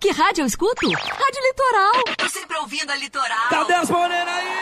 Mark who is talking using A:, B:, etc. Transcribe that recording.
A: Que rádio eu escuto? Rádio Litoral.
B: Tô sempre ouvindo a Litoral.
C: Cadê as morenas aí?